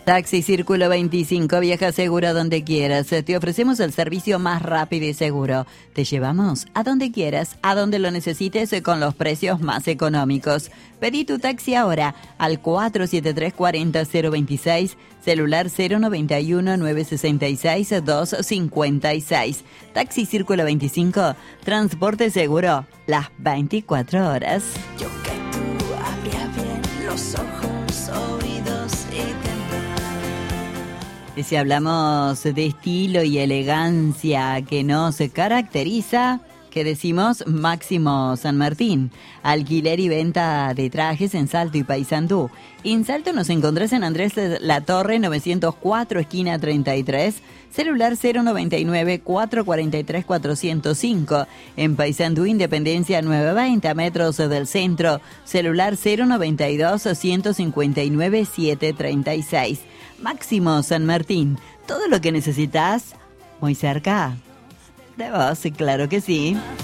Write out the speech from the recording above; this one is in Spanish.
Taxi Círculo 25, viaja seguro donde quieras. Te ofrecemos el servicio más rápido y seguro. Te llevamos a donde quieras, a donde lo necesites, con los precios más económicos. Pedí tu taxi ahora al 473-40-026, celular 091-966-256. Taxi Círculo 25, transporte seguro las 24 horas. Yo que tú abría bien los ojos, oídos y Y si hablamos de estilo y elegancia que nos caracteriza, ¿qué decimos? Máximo San Martín. Alquiler y venta de trajes en Salto y Paysandú. En Salto nos encontrás en Andrés La Torre 904, esquina 33, celular 099-443-405. En Paysandú, Independencia 920, a metros del centro, celular 092-159-736. Máximo San Martín, todo lo que necesitas muy cerca de vos, claro que sí.